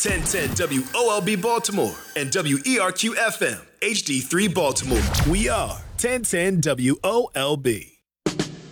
1010 WOLB Baltimore and WERQ FM HD3 Baltimore. We are 1010 WOLB.